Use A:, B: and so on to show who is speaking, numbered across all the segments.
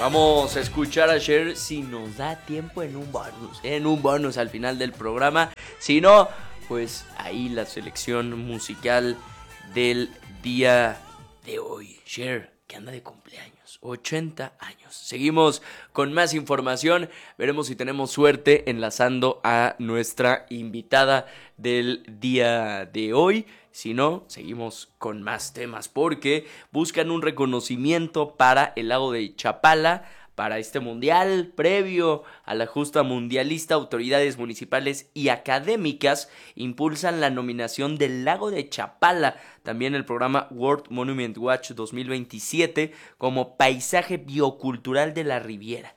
A: Vamos a escuchar a Cher si nos da tiempo en un bonus al final del programa. Si no, pues ahí la selección musical del día de hoy. Cher, que anda de cumpleaños, 80 años. Seguimos con más información. Veremos si tenemos suerte enlazando a nuestra invitada del día de hoy. Si no, seguimos con más temas porque buscan un reconocimiento para el lago de Chapala. Para este mundial, previo a la justa mundialista, autoridades municipales y académicas impulsan la nominación del lago de Chapala, también el programa World Monument Watch 2027, como paisaje biocultural de la Ribera,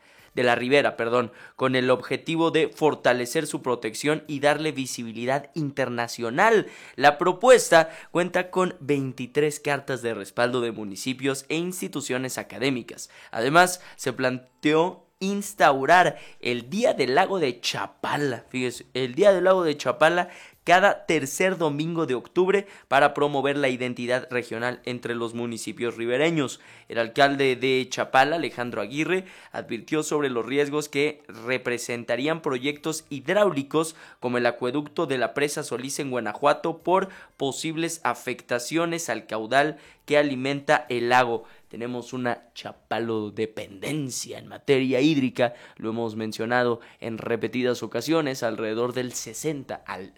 A: con el objetivo de fortalecer su protección y darle visibilidad internacional. La propuesta cuenta con 23 cartas de respaldo de municipios e instituciones académicas. Además, se planteó instaurar el Día del Lago de Chapala. Fíjese, el Día del Lago de Chapala cada tercer domingo de octubre para promover la identidad regional entre los municipios ribereños. El alcalde de Chapala, Alejandro Aguirre, advirtió sobre los riesgos que representarían proyectos hidráulicos como el acueducto de la presa Solís en Guanajuato por posibles afectaciones al caudal que alimenta el lago. Tenemos una chapalodependencia en materia hídrica, lo hemos mencionado en repetidas ocasiones, alrededor del 60 al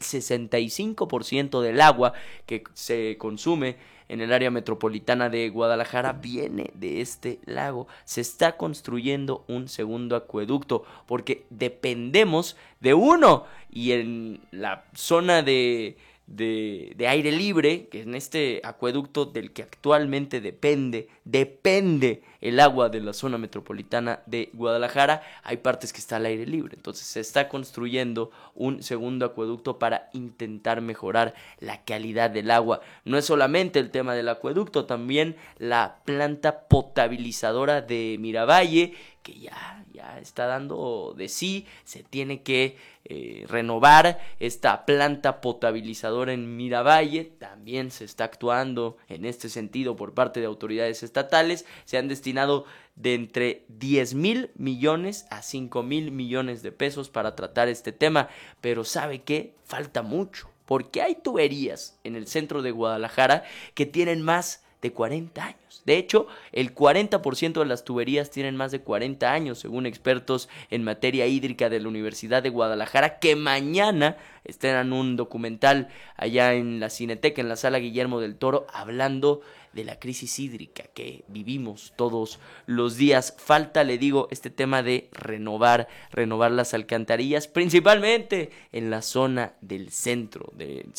A: 65% del agua que se consume en el área metropolitana de Guadalajara viene de este lago. Se está construyendo un segundo acueducto porque dependemos de uno, y en la zona de aire libre, que en este acueducto del que actualmente depende el agua de la zona metropolitana de Guadalajara, hay partes que está al aire libre. Entonces se está construyendo un segundo acueducto para intentar mejorar la calidad del agua. No es solamente el tema del acueducto, también la planta potabilizadora de Miravalle, que ya está dando de sí. Se tiene que renovar esta planta potabilizadora en Miravalle. También se está actuando en este sentido por parte de autoridades estatales. Se han destinado de entre 10,000 millones a 5,000 millones de pesos para tratar este tema, pero ¿sabe qué? Falta mucho, porque hay tuberías en el centro de Guadalajara que tienen más de 40 años. De hecho, el 40% de las tuberías tienen más de 40 años, según expertos en materia hídrica de la Universidad de Guadalajara, que mañana estrenan un documental allá en la Cineteca, en la Sala Guillermo del Toro, hablando de la crisis hídrica que vivimos todos los días. Falta, le digo, este tema de renovar las alcantarillas, principalmente en la zona del centro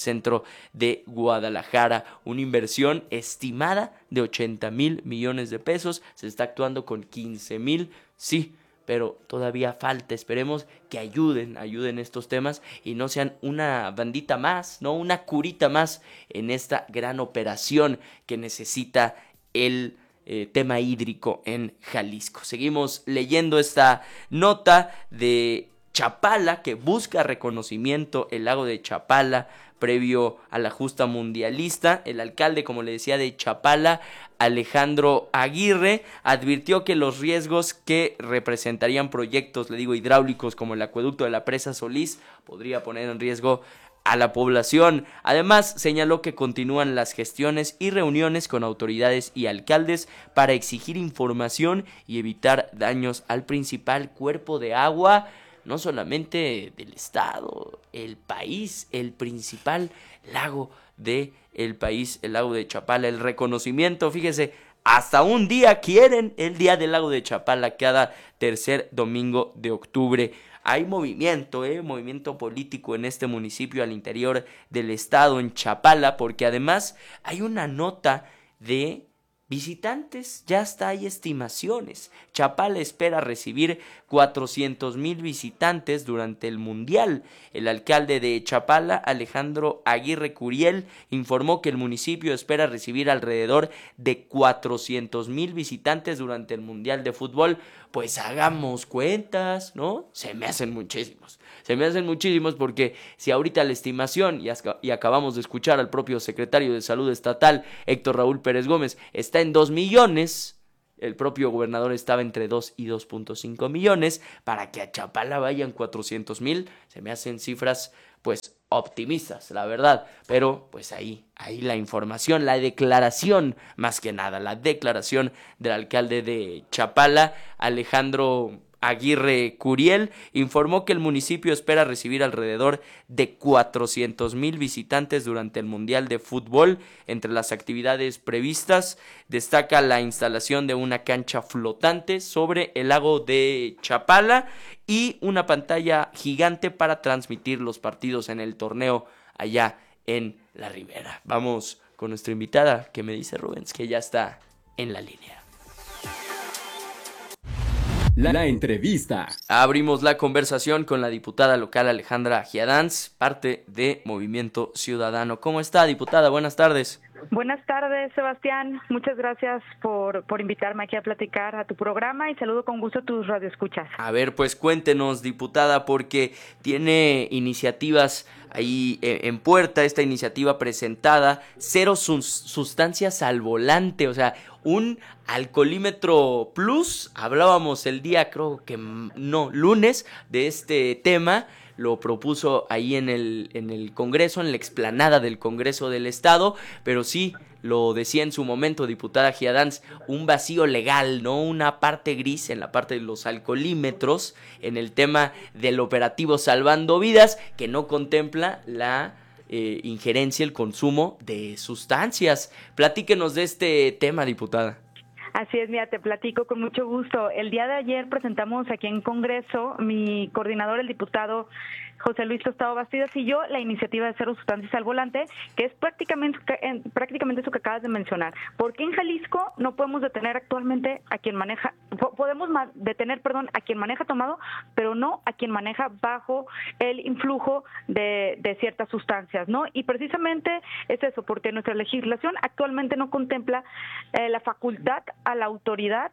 A: de Guadalajara. Una inversión estimada de 80,000 millones de pesos. Se está actuando con 15,000, sí, pero todavía falta. Esperemos que ayuden estos temas y no sean una bandita más, no una curita más en esta gran operación que necesita el tema hídrico en Jalisco. Seguimos leyendo esta nota de Chapala, que busca reconocimiento el lago de Chapala previo a la justa mundialista. El alcalde, como le decía, de Chapala, Alejandro Aguirre, advirtió que los riesgos que representarían proyectos, hidráulicos como el acueducto de la presa Solís podría poner en riesgo a la población. Además, señaló que continúan las gestiones y reuniones con autoridades y alcaldes para exigir información y evitar daños al principal cuerpo de agua, no solamente del estado, el país, el principal lago del país, el lago de Chapala. El reconocimiento, fíjese, hasta un día quieren el Día del Lago de Chapala cada tercer domingo de octubre. Hay movimiento político en este municipio al interior del estado, en Chapala, porque además hay una nota de visitantes. Ya hasta hay estimaciones. Chapala espera recibir 400,000 visitantes durante el Mundial. El alcalde de Chapala, Alejandro Aguirre Curiel, informó que el municipio espera recibir alrededor de 400,000 visitantes durante el Mundial de Fútbol. Pues hagamos cuentas, ¿no? Se me hacen muchísimos porque si ahorita la estimación, y acabamos de escuchar al propio secretario de Salud Estatal, Héctor Raúl Pérez Gómez, está en 2 millones, el propio gobernador estaba entre 2 y 2.5 millones. Para que a Chapala vayan 400,000, se me hacen cifras pues optimistas, la verdad. Pero pues ahí la información, la declaración, más que nada, la declaración del alcalde de Chapala, Alejandro Aguirre Curiel, informó que el municipio espera recibir alrededor de 400,000 visitantes durante el Mundial de Fútbol. Entre las actividades previstas destaca la instalación de una cancha flotante sobre el lago de Chapala y una pantalla gigante para transmitir los partidos en el torneo allá en la Ribera. Vamos con nuestra invitada, que me dice Rubens que ya está en la línea.
B: La entrevista.
A: Abrimos la conversación con la diputada local Alejandra Giadans, parte de Movimiento Ciudadano. ¿Cómo está, diputada? Buenas tardes.
C: Buenas tardes, Sebastián. Muchas gracias por invitarme aquí a platicar a tu programa y saludo con gusto a tus radioescuchas.
A: A ver, pues cuéntenos, diputada, porque tiene iniciativas ahí en puerta, esta iniciativa presentada, cero sustancias al volante, o sea, un alcoholímetro plus. Hablábamos el día, creo que lunes, de este tema. Lo propuso ahí en el Congreso, en la explanada del Congreso del Estado, pero sí, lo decía en su momento, diputada Giadans, un vacío legal, ¿no? Una parte gris en la parte de los alcoholímetros, en el tema del operativo Salvando Vidas, que no contempla la injerencia, el consumo de sustancias. Platíquenos de este tema, diputada.
C: Así es, mira, te platico con mucho gusto. El día de ayer presentamos aquí en Congreso, mi coordinador, el diputado José Luis Tostado Bastidas, y yo, la iniciativa de cero sustancias al volante, que es prácticamente eso que acabas de mencionar. Porque en Jalisco no podemos detener actualmente a quien maneja, podemos detener, a quien maneja tomado, pero no a quien maneja bajo el influjo de ciertas sustancias, ¿no? Y precisamente es eso, porque nuestra legislación actualmente no contempla la facultad a la autoridad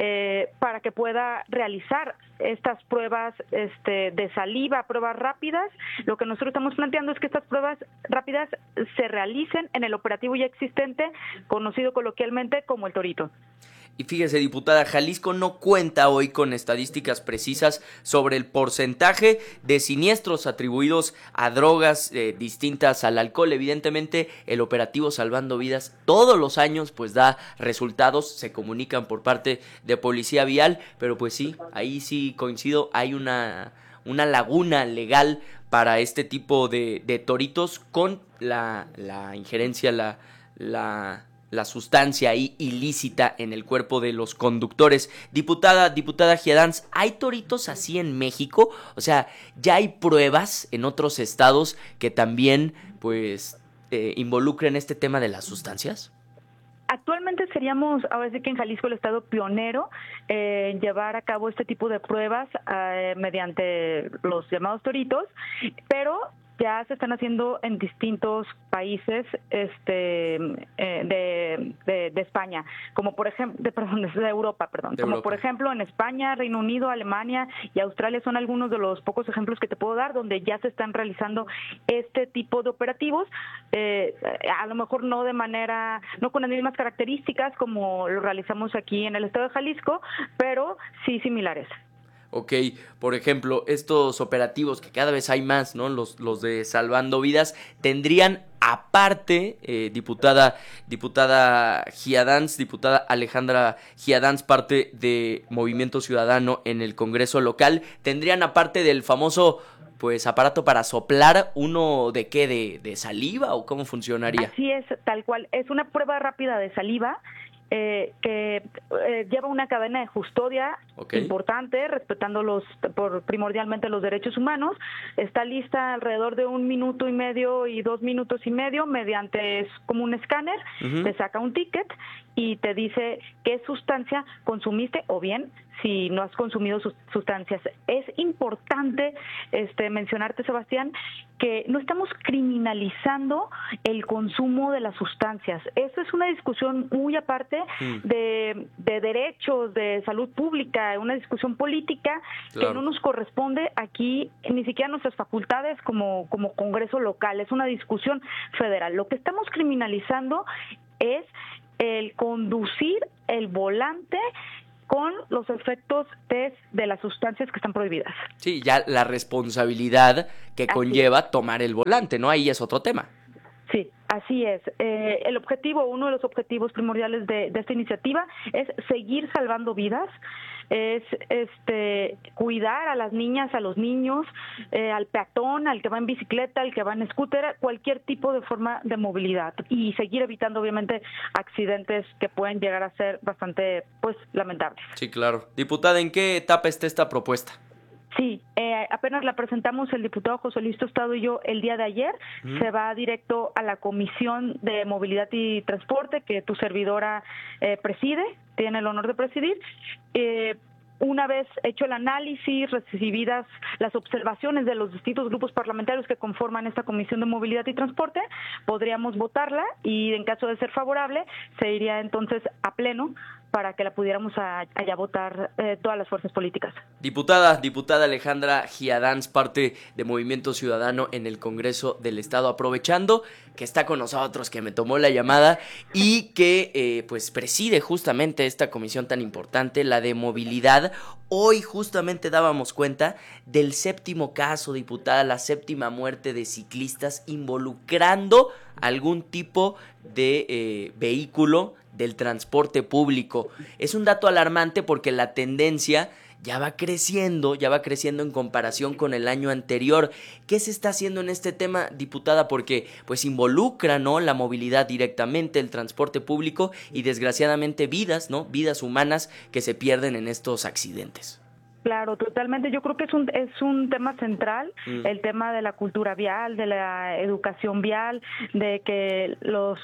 C: para que pueda realizar estas pruebas de saliva, pruebas rápidas. Lo que nosotros estamos planteando es que estas pruebas rápidas se realicen en el operativo ya existente, conocido coloquialmente como el Torito.
A: Y fíjese, diputada, Jalisco no cuenta hoy con estadísticas precisas sobre el porcentaje de siniestros atribuidos a drogas distintas al alcohol. Evidentemente, el operativo Salvando Vidas todos los años pues da resultados, se comunican por parte de Policía Vial, pero pues sí, ahí sí coincido, hay una laguna legal para este tipo de toritos con la injerencia, la sustancia ahí ilícita en el cuerpo de los conductores. Diputada Giadans, ¿hay toritos así en México? O sea, ¿ya hay pruebas en otros estados que también pues involucren este tema de las sustancias?
C: Actualmente seríamos, ahora sí que en Jalisco, el estado pionero en llevar a cabo este tipo de pruebas mediante los llamados toritos, pero ya se están haciendo en distintos países de España, como por ejemplo, de Europa, por ejemplo en España, Reino Unido, Alemania y Australia son algunos de los pocos ejemplos que te puedo dar donde ya se están realizando este tipo de operativos, a lo mejor no con las mismas características como lo realizamos aquí en el estado de Jalisco, pero sí similares.
A: Ok, por ejemplo, estos operativos que cada vez hay más, ¿no? Los de Salvando Vidas, tendrían aparte, diputada Giadans, diputada Alejandra Giadans, parte de Movimiento Ciudadano en el Congreso local, tendrían aparte del famoso pues aparato para soplar, ¿uno de qué? ¿De saliva o cómo funcionaría?
C: Así es, tal cual, es una prueba rápida de saliva que lleva una cadena de custodia importante, respetando primordialmente los derechos humanos. Está lista alrededor de 1 minuto y medio y 2 minutos y medio, mediante como un escáner, te saca un ticket y te dice qué sustancia consumiste o bien si no has consumido sustancias. Es importante mencionarte, Sebastián, que no estamos criminalizando el consumo de las sustancias. Eso es una discusión muy aparte de derechos, de salud pública, una discusión política que no nos corresponde aquí, ni siquiera nuestras facultades como Congreso local. Es una discusión federal. Lo que estamos criminalizando es el conducir el volante con los efectos de las sustancias que están prohibidas.
A: Sí, ya la responsabilidad que conlleva tomar el volante, ¿no? Ahí es otro tema.
C: Sí, así es. Uno de los objetivos primordiales de esta iniciativa es seguir salvando vidas, es cuidar a las niñas, a los niños, al peatón, al que va en bicicleta, al que va en scooter, cualquier tipo de forma de movilidad, y seguir evitando obviamente accidentes que pueden llegar a ser bastante lamentables.
A: Sí, claro. Diputada, ¿en qué etapa está esta propuesta?
C: Sí, apenas la presentamos el diputado José Luis Tostado y yo el día de ayer. Se va directo a la Comisión de Movilidad y Transporte, que tu servidora preside, tiene el honor de presidir. Una vez hecho el análisis, recibidas las observaciones de los distintos grupos parlamentarios que conforman esta Comisión de Movilidad y Transporte, podríamos votarla y en caso de ser favorable se iría entonces a pleno para que la pudiéramos allá votar todas las fuerzas políticas. Diputada
A: Alejandra Giadans, parte de Movimiento Ciudadano en el Congreso del Estado, aprovechando que está con nosotros, que me tomó la llamada y que preside justamente esta comisión tan importante, la de movilidad. Hoy justamente dábamos cuenta del 7º caso, diputada, la 7ª muerte de ciclistas involucrando algún tipo de vehículo del transporte público. Es un dato alarmante porque la tendencia ya va creciendo en comparación con el año anterior. ¿Qué se está haciendo en este tema, diputada? Porque involucra, ¿no?, la movilidad directamente, el transporte público y desgraciadamente vidas, ¿no?, vidas humanas que se pierden en estos accidentes.
C: Claro, totalmente. Yo creo que es un tema central, el tema de la cultura vial, de la educación vial, de que los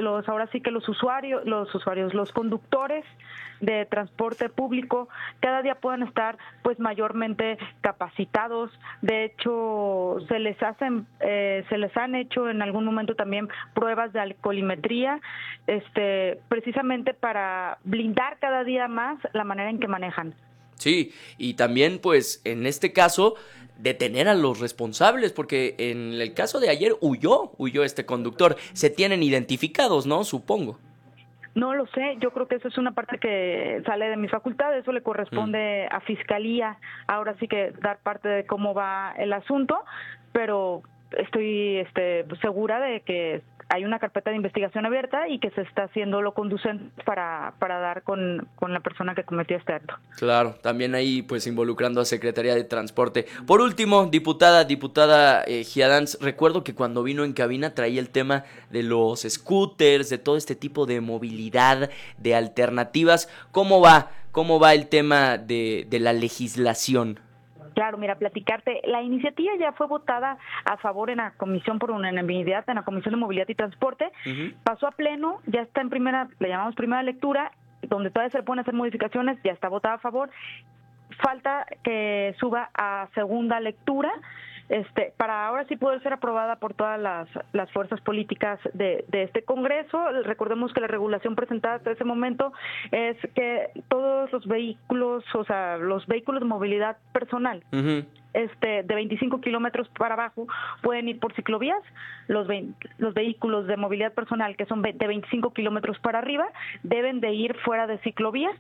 C: conductores de transporte público cada día puedan estar mayormente capacitados. De hecho, se les han hecho en algún momento también pruebas de alcoholimetría, precisamente para blindar cada día más la manera en que manejan.
A: Sí, y también en este caso detener a los responsables, porque en el caso de ayer huyó este conductor. Se tienen identificados, ¿no? Supongo.
C: No lo sé, yo creo que eso es una parte que sale de mis facultades, eso le corresponde a Fiscalía, ahora sí que dar parte de cómo va el asunto, pero estoy segura de que hay una carpeta de investigación abierta y que se está haciendo lo conducente para dar con la persona que cometió este acto.
A: Claro, también ahí involucrando a Secretaría de Transporte. Por último, diputada Giadans, recuerdo que cuando vino en cabina traía el tema de los scooters, de todo este tipo de movilidad, de alternativas. ¿Cómo va el tema de la legislación?
C: Claro, mira, platicarte, la iniciativa ya fue votada a favor en la comisión por unanimidad, en la Comisión de Movilidad y Transporte, pasó a pleno, ya está le llamamos primera lectura, donde todavía se le pueden hacer modificaciones, ya está votada a favor, falta que suba a segunda lectura, para ahora sí poder ser aprobada por todas las fuerzas políticas de este Congreso. Recordemos que la regulación presentada hasta ese momento es que todos los vehículos, los vehículos de movilidad personal, de 25 kilómetros para abajo pueden ir por ciclovías, los vehículos de movilidad personal que son de 25 kilómetros para arriba deben de ir fuera de ciclovías,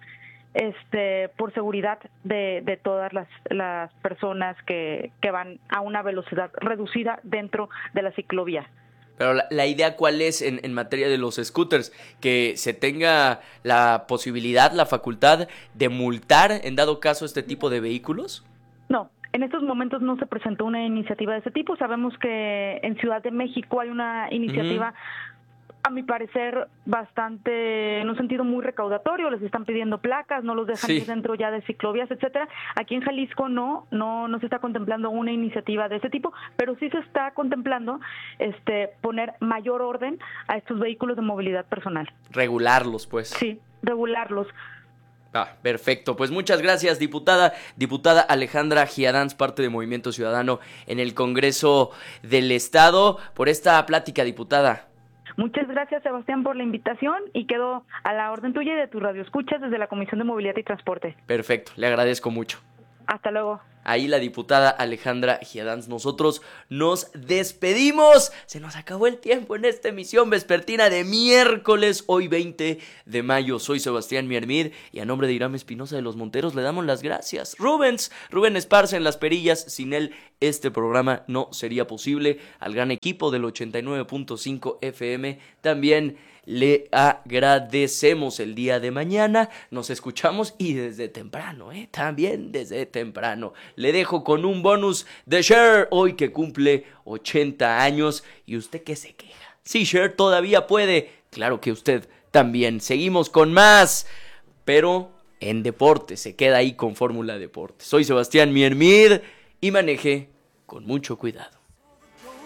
C: por seguridad de todas las personas que van a una velocidad reducida dentro de la ciclovía.
A: Pero la idea, ¿cuál es en materia de los scooters? ¿Que se tenga la posibilidad, la facultad de multar en dado caso este tipo de vehículos?
C: No. En estos momentos no se presentó una iniciativa de ese tipo. Sabemos que en Ciudad de México hay una iniciativa, a mi parecer, bastante, en un sentido muy recaudatorio. Les están pidiendo placas, no los dejan ir dentro ya de ciclovías, etcétera. Aquí en Jalisco no se está contemplando una iniciativa de ese tipo, pero sí se está contemplando poner mayor orden a estos vehículos de movilidad personal.
A: Regularlos, pues.
C: Sí, regularlos.
A: Perfecto, pues muchas gracias, diputada Alejandra Giadans, parte de Movimiento Ciudadano en el Congreso del Estado, por esta plática, diputada.
C: Muchas gracias, Sebastián, por la invitación y quedo a la orden tuya y de tus radioescuchas desde la Comisión de Movilidad y Transporte.
A: Perfecto, le agradezco mucho.
C: Hasta luego.
A: ahí la diputada Alejandra Giadans. Nosotros nos despedimos. Se nos acabó el tiempo en esta emisión vespertina de miércoles, hoy 20 de mayo. Soy Sebastián Miermid y a nombre de Irán Espinosa de los Monteros le damos las gracias. Rubén Esparza en las perillas. Sin él este programa no sería posible. Al gran equipo del 89.5 FM también le agradecemos. El día de mañana nos escuchamos y desde temprano, también desde temprano. Le dejo con un bonus de Cher, hoy que cumple 80 años. ¿Y usted qué se queja? Sí, Cher todavía puede. Claro que usted también. Seguimos con más, pero en deporte. Se queda ahí con Fórmula Deportes. Soy Sebastián Miermid y maneje con mucho cuidado.